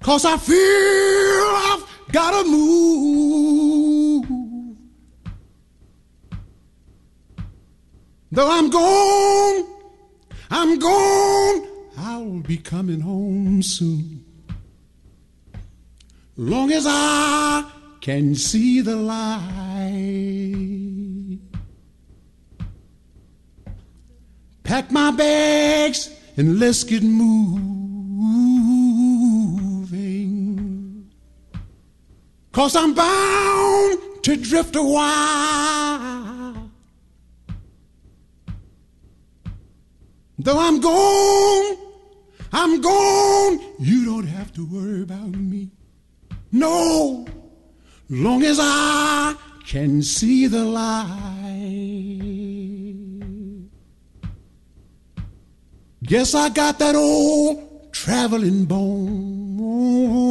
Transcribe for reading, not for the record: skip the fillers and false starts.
'cause I feel I've gotta move. Though I'm gone, I'll be coming home soon. Long as I can see the light. Pack my bags and let's get moving. 'Cause I'm bound to drift a while. Though I'm gone, you don't have to worry about me. No, long as I can see the light. Guess I got that old traveling bone.